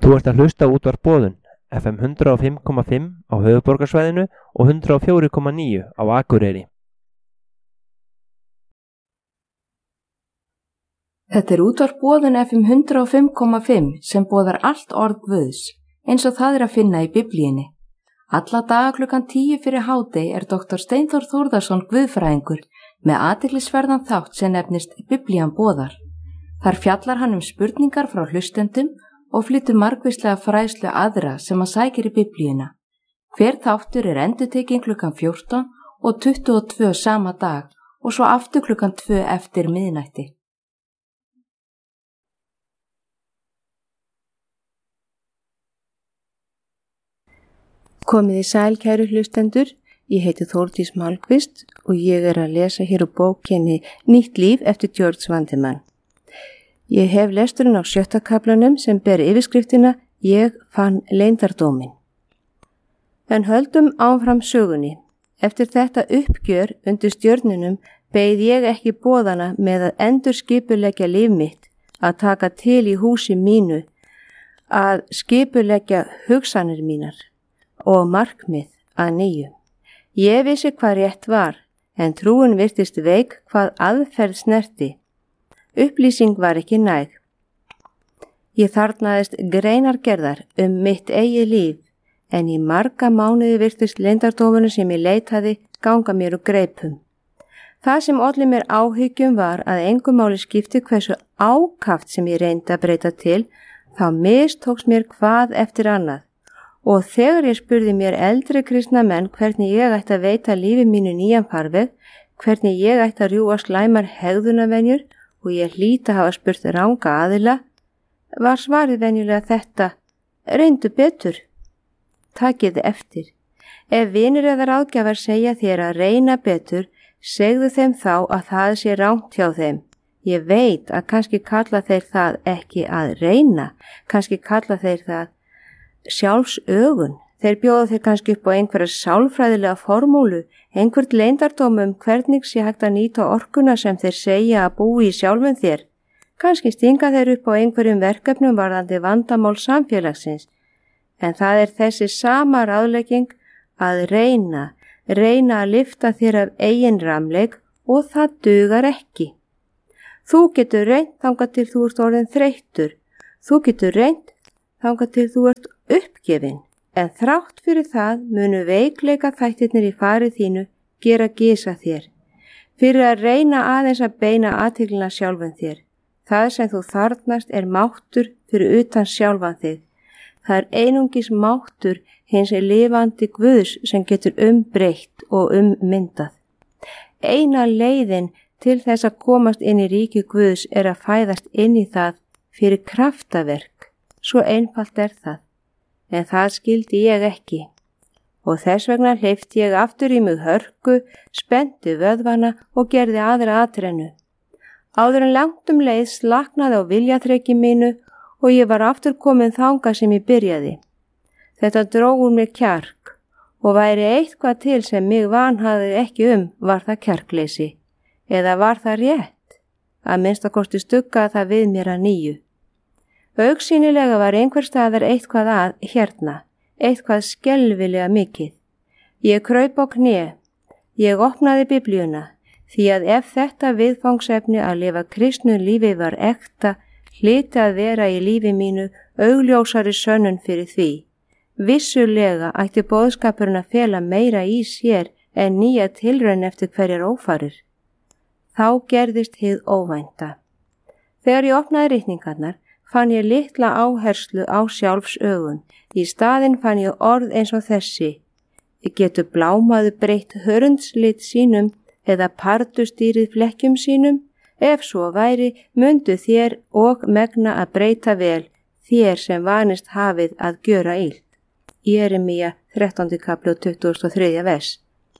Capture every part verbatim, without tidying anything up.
Þú ert að hlusta á Útvarp Boðun, F M hundrað og fimm komma fimm á höfuðborgarsvæðinu og hundrað og fjögur komma níu á Akureyri. Þetta er Útvarp Boðun F M hundrað og fimm komma fimm sem boðar allt orð Guðs, eins og það er að finna í Biblíunni. Alla daga klukkan tíu fyrir hádegi er doktor Steinþór Þórðarson guðfræðingur með athyglisverðan þátt sem nefnist Biblían boðar. Þar fjallar hann um spurningar frá hlustendum og flytur margvíslega fræðslu aðra sem að sækir í Biblíuna. Hver þáttur er endurtekinn klukkan fjórtán og tuttugu og tvö sama dag og svo aftur klukkan tvö eftir miðnætti. Komið í sæl, kæru hlustendur, ég heiti Þórdís Málkvist og ég er að lesa hér úr bókinni Nýtt líf eftir George Vandeman. Ég hef lesturinn á sjötta kaflanum sem ber yfirskriftina Ég fann leyndardóminn. En höldum áfram sögunni. Eftir þetta uppgjör undir stjörnunum beið ég ekki boðana með að endurskipuleggja líf mitt, að taka til í húsi mínu, að skipuleggja hugsanir mínar og markmið að nýju. Ég vissi hvað rétt var, en trúin virtist veik hvað aðferð snerti. Upplýsing var ekki næg. Ég þarfnaðist greinargerðar um mitt eigið líf, en í marga mánuði virtist leyndardómurinn sem ég leitaði ganga mér úr greipum. Það sem olli mér áhyggjum var að engu máli skipti hversu ákaft sem ég reyndi að breyta til, þá mistókst mér hvað eftir annað. Og þegar ég spurði mér eldri kristna menn hvernig ég ætti að veita lífi mínu nýjan farveg, hvernig ég ætti að rjúa slæmar hegðunavenjur og ég hlýt að hafa spurt ranga aðila, var svarið venjulega þetta: reyndu betur. Takið eftir. Ef vinir eða ráðgjafar segja þér að reyna betur, segðu þeim þá að það sé rangt hjá þeim. Ég veit að kannski kalla þeir það ekki að reyna, kannski kalla þeir það sjálfsögun. Þeir bjóða þeir kannski upp á einhverja sálfræðilega formúlu, einhvert leyndardóm um hvernig sé hægt að nýta orkuna sem þeir segja að búi í sjálfum þér. Kannski stinga þeir upp á einhverjum verkefnum varðandi vandamál samfélagsins. En það er þessi sama ráðlegging að reyna, reyna að lyfta þér af eigin ramleik og það dugar ekki. Þú getur reynt þangað til þú ert orðin þreyttur. Þú getur reynt þangað til þú ert uppgefin. En þrátt fyrir það munu veikleika þættirnir í farið þínu gera gisa þér. Fyrir að reyna aðeins að beina athyglina sjálfan þér. Það sem þú þarfnast er máttur fyrir utan sjálfan þig. Það er einungis máttur hins er lifandi Guðs sem getur umbreytt og ummyndað. Eina leiðin til þess að komast inn í ríki Guðs er að fæðast inn í það fyrir kraftaverk. Svo einfalt er það. En það skildi ég ekki. Og þess vegna hleypti ég aftur í mig hörku, spennti vöðvana og gerði aðra atrennu. Áður en langt um leið slaknaði á viljaþreki mínu og ég var aftur komin þangað sem ég byrjaði. Þetta dró úr mig kjark og væri eitthvað til sem mig vanhaði ekki um var það kjarkleysi. Eða var það rétt? Að minnsta kosti stuggaði það við mér að nýju. Augsýnilega var einhver staðar eitthvað að hérna, eitthvað skelfilega mikið. Ég kraup á kné, ég opnaði Biblíuna, því að ef þetta viðfangsefni að lifa kristnu lífi var ekta, hlyti að vera í lífi mínu augljósari sönnun fyrir því. Vissulega ætti boðskapurinn að fela meira í sér en nýja tilraun eftir hverjar ófarir. Þá gerðist hið óvænta. Þegar ég opnaði ritningarnar, fann ég litla áherslu á sjálfsögun. Í staðinn fann ég orð eins og þessi. Ég getur blámaðu breytt hörundslit sínum eða pardustýrið flekkjum sínum. Ef svo væri, mundu þér og megna að breyta vel, þér sem vanist hafið að gjöra illt. Jeremía þrettándi kafli og tuttugasta og þriðja vers.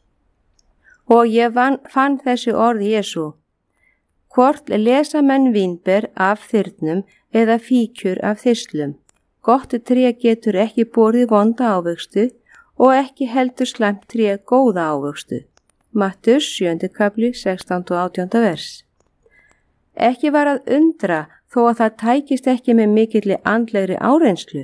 Og ég van, fann þessi orð Jesú. Hvort lesa menn vínber af þyrnum eða fíkjur af þyslum. Gott tré getur ekki borið vonda ávöxtu og ekki heldur slæmt tré góða ávöxtu. Mattheus sjöundi kafli sextánda og átjánda vers. Ekki var að undra þó að það tækist ekki með mikilli andlegri áreynslu.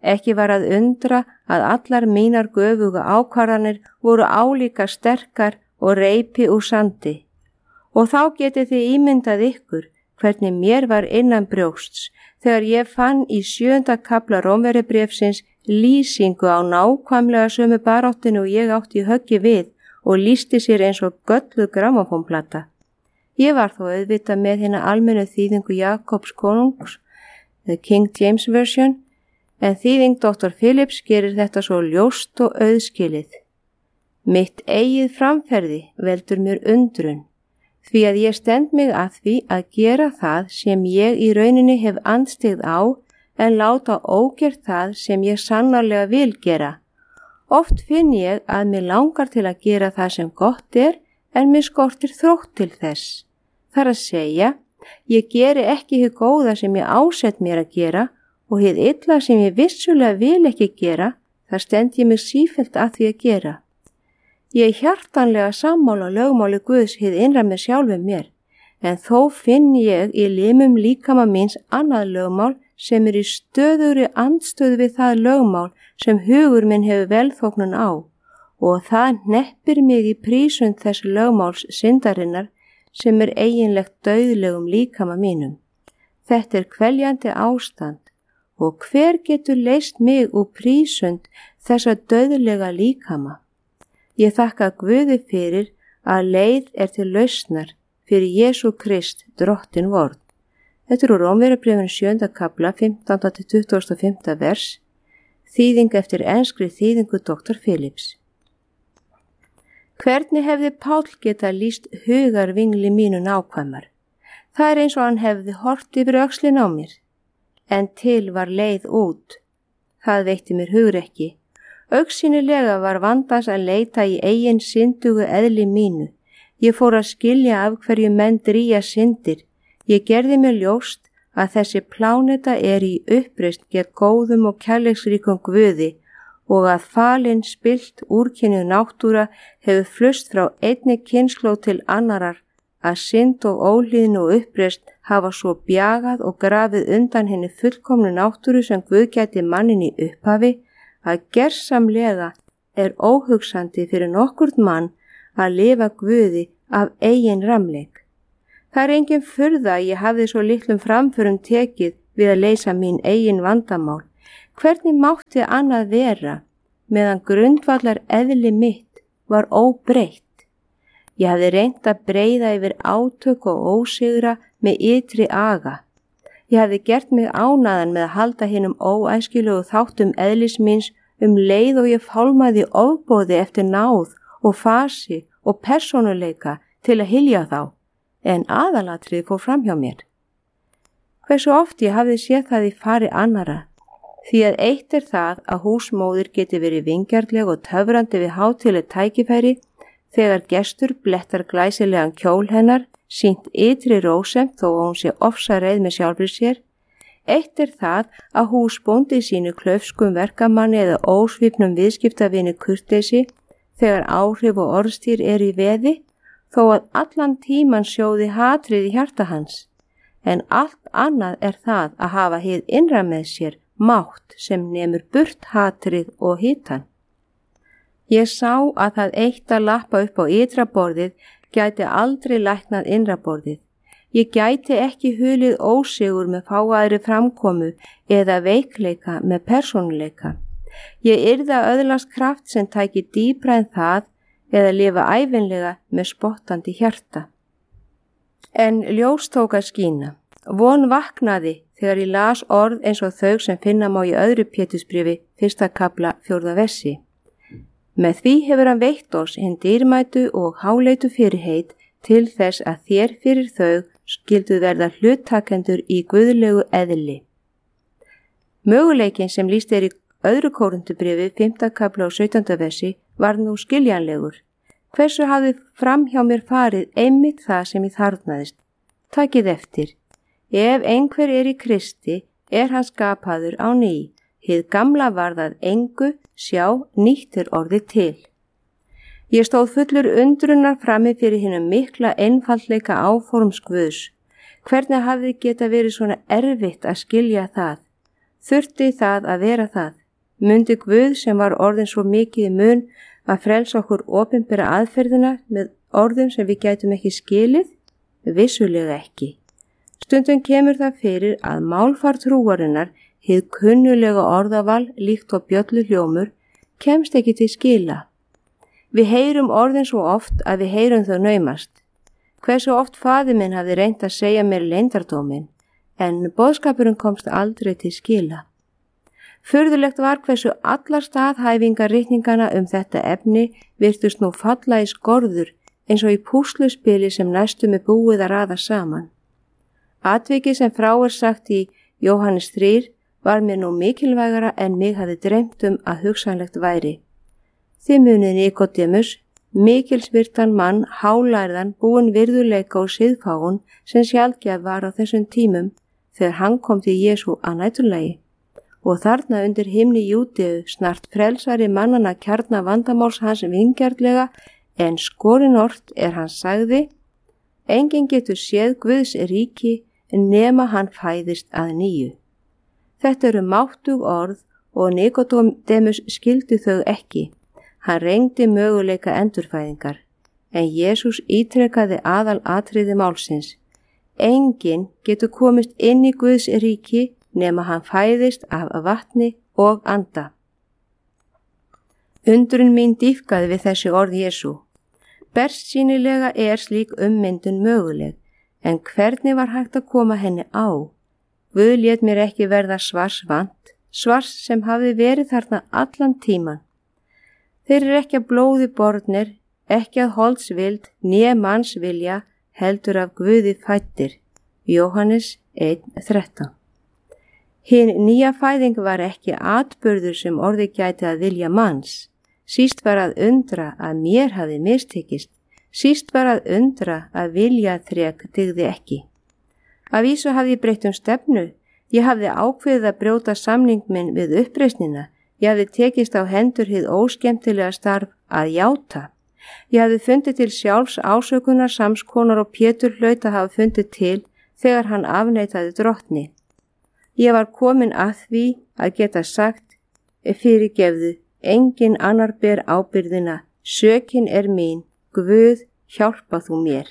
Ekki var að undra að allar mínar göfuga ákvarðanir voru álíka sterkar og reipi úr sandi. Og þá getið þið ímyndað ykkur hvernig mér var innan brjósts þegar ég fann í sjöunda kafla Rómverjabréfsins lýsingu á nákvæmlega sömu baráttinu og ég átti í höggi við og lýsti sér eins og gölluð grammófónplata. Ég var þó auðvitað með hina almennu þýðingu Jakobs konungs, the King James Version, en þýðing doktor Phillips gerir þetta svo ljóst og auðskilið. Mitt eigið framferði veldur mér undrun, því að ég stend mig að því að gera það sem ég í rauninni hef andstyggð á, en láta ógert það sem ég sannarlega vil gera. Oft finn ég að mér langar til að gera það sem gott er, en mér skortir þrótt til þess. Þar að segja, ég geri ekki hið góða sem ég ásett mér að gera og hið illa sem ég vissulega vil ekki gera, þar stend ég mig sífellt að því að gera. Ég er hjartanlega sammála lögmáli Guðs hið innra með sjálfum mér, en þó finn ég í limum líkama míns annað lögmál sem er í stöðugri andstöðu við það lögmál sem hugur minn hefur velþóknun á, og það hneppir mig í prísund þess lögmáls syndarinnar sem er eiginlegt dauðlegum líkama mínum. Þetta er kveljandi ástand, og hver getur leyst mig úr prísund þessa dauðlega líkama? Ég þakka Guði fyrir að leið er til lausnar fyrir Jesú Krist drottin vorn. Þetta er úr Rómverjabréfinu sjöunda kafla, fimmtánda til tuttugasta og fimmta vers, þýðing eftir enskri þýðingu doktor Phillips. Hvernig hefði Páll getað lýst hugarvingli mínu nákvæmar? Það er eins og hann hefði hort yfir öxlin á mér. En til var leið út. Það veitti mér hugrekki. Augsýnilega var vandans að leita í eigin syndugu eðli mínu. Ég fór að skilja af hverju menn drýja syndir. Ég gerði mér ljóst að þessi pláneta er í uppreist gegn góðum og kærleiksríkum Guði og að falin spilt úrkynjuð náttúra hefur flust frá einni kynslóð til annarar, að synd og ólíðin og uppreist hafa svo bjagað og grafið undan henni fullkomnu náttúru sem Guð gæti mannin í upphafi, að gersamlega er óhugsandi fyrir nokkurt mann að lifa Guði af eigin ramleik. Það er engin furða að ég hafði svo litlum framförum tekið við að leysa mín eigin vandamál. Hvernig mátti annað vera meðan grundvallar eðli mitt var óbreytt? Ég hafði reynt að breyða yfir átök og ósigra með ytri aga. Ég hafði gert mig ánægðan með að halda hinum óæskilegu þáttum eðlis míns um leið og ég fálmaði ofboði eftir náð og fasi og persónuleika til að hylja þá, en aðalatrið fór fram hjá mér. Hversu oft ég hafði séð það í fari annara, því að eitt er það að húsmóðir geti verið vingjarnleg og töfrandi við hátíðleg tækifæri þegar gestur blettar glæsilegan kjól hennar, sýnt ytri rósemt þó að hún sé ofsareið með sjálfri sér. Eitt er það að húsbóndi sínu klaufskum verkamanni eða ósvipnum viðskiptavini kurteisi þegar áhrif og orðstýr er í veði, þó að allan tíman sjóði hatrið í hjarta hans. En allt annað er það að hafa hið innra með sér mátt sem nemur burt hatrið og hitan. Ég sá að það eitt að lappa upp á ytra borðið gæti aldrei læknað innra borðið. Ég gæti ekki hulið ósigur með fáaðri framkomu eða veikleika með persónuleika. Ég yrði að öðlast kraft sem tæki dýpra en það eða lifa ævinlega með spottandi hjarta. En ljós tók að skína. Von vaknaði þegar ég las orð eins og þau sem finna má í öðru Pétursbréfi, fyrsta kafla, fjórða versi. Með því hefur hann veitt oss hinn dýrmætu og háleitu fyrirheit til þess að þér fyrir þau skildu verða hluttakendur í guðlegu eðli. Möguleikin sem lýst er í öðru Kórinthubréfi, fimmta kafla og sautjánda versi, var nú skiljanlegur. Hversu hafði fram hjá mér farið einmitt það sem ég þarfnaðist? Takið eftir. Ef einhver er í Kristi, er hann skapaður á ný. Hið gamla varðað engu, sjá, nýtt er orðið til. Ég stóð fullur undrunar frammi fyrir hinum mikla einfaldleika áforms Guðs. Hvernig hafði geta verið svona erfitt að skilja það? Þurfti það að vera það? Mundi Guð sem var orðin svo mikið í mun að frelsa okkur opinbera aðferðina með orðum sem við gætum ekki skilið? Vissulega ekki. Stundum kemur það fyrir að málfar trúarinnar, hið kunnulega orðaval líkt og bjöllu hljómur, kemst ekki til skila. Við heyrum orðin svo oft að við heyrum þau naumast. Hversu oft faðir minn hafði reynt að segja mér leyndardóminn, en boðskapurinn komst aldrei til skila. Furðulegt var hversu allar staðhæfingarritningana um þetta efni virtust nú falla í skorður eins og í púsluspili sem næstum er búið að raða saman. Atvikið sem frá er sagt í Jóhannes þrjú var mér nú mikilvægara en mig hafði dreymt um að hugsanlegt væri. Þið munið Nikodemus, mikilsvirtan mann, hálærðan, búin virðuleika og siðfáun sem sjaldgæf var á þessum tímum þegar hann kom til Jesú að næturlagi. Og þarna undir himni Júdeu snart frelsari mannana kjarna vandamáls hans vingjarnlega, en skorin ort er hann sagði: enginn getur séð Guðs ríki nema hann fæðist að nýju. Þetta eru máttug orð og Nikodemus skildi þau ekki. Hann reyndi möguleika endurfæðingar, en Jesús ítrekkaði aðal atriði málsins. Enginn getur komist inn í Guðs ríki nema hann fæðist af vatni og anda. Undrun mín dýpkaði við þessi orð Jesú. Bersýnilega er slík ummyndun möguleg, en hvernig var hægt að koma henni á? Guð lét mér ekki verða svarsvant, svars sem hafði verið þarna allan tíman. Þeir eru ekki að blóði borðnir, ekki að holdsvild, né manns vilja, heldur af Guði fæddir. Jóhannes einn þrettán. Hinn nýja fæðing var ekki atburður sem orði gæti að vilja manns. Síst var að undra að mér hafi mistekist. Síst var að undra að vilja þrek dygði ekki. Af vísu hafði ég breytt um stefnu. Ég hafði ákveðið að brjóta samning minn við uppreisnina. Ég hafði tekist á hendur hið óskemmtilega starf að játa. Ég hafði fundið til sjálfs ásökunar samskonar og Pétur hlaut að hafa fundið til þegar hann afneitaði drottni. Ég var komin að því að geta sagt: fyrirgefðu, engin annar ber ábyrðina, sökin er mín, Guð, hjálpa þú mér.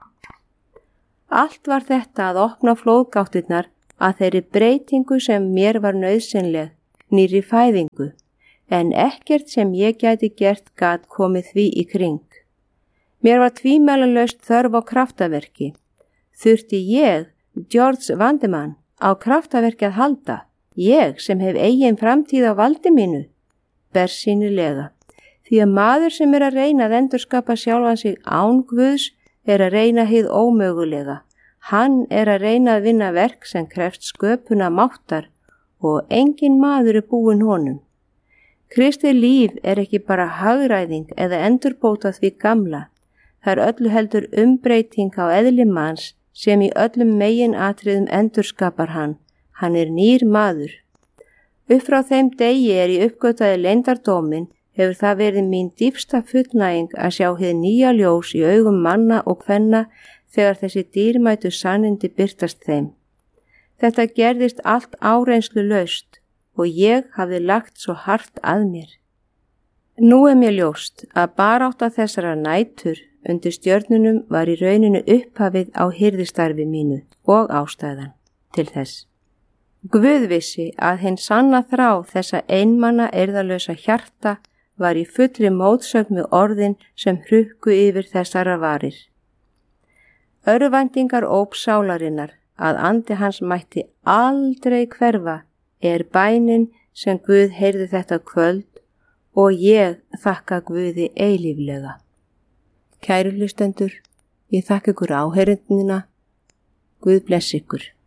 Allt var þetta að opna flóðgáttirnar að þeirri breytingu sem mér var nauðsynleg, nýrri fæðingu, en ekkert sem ég gæti gert gat komið því í kring. Mér var tvímælalaust þörf á kraftaverki. Þurfti ég, George Vandeman, á kraftaverki að halda, ég sem hef eigin framtíð á valdi mínu? Bersýnilega, því að maður sem er að reyna að endurskapa sjálfan sig án Guðs er að reyna hið ómögulega. Hann er að reyna að vinna verk sem krefst sköpuna máttar og engin maður er búinn honum. Kristi líf er ekki bara hagræðing eða endurbóta því gamla. Það er öllu heldur umbreyting á eðli manns sem í öllum megin atriðum endurskapar hann. Hann er nýr maður. Upp frá þeim degi er í uppgötaði leyndardóminn hefur það verið mín dýpsta fullnæging að sjá hið nýja ljós í augum manna og kvenna þegar þessi dýrmætu sannindi birtast þeim. Þetta gerðist allt áreynslu laust og ég hafði lagt svo hart að mér. Nú er mér ljóst að barátta þessara nætur undir stjörnunum var í rauninu upphafið á hirðistarfi mínu og ástæðan til þess. Guð vissi að hinn sanna þrá þessa einmanna eirðalösa hjarta var í fullri mótsögn við orðin sem hrukku yfir þessara varir. Örvæntingar óp sálarinnar að andi hans mætti aldrei hverfa er bænin sem Guð heyrði þetta kvöld og ég þakka Guði eilíflega. Kæru hlustendur, ég þakka ykkur áheyrendina. Guð bless ykkur.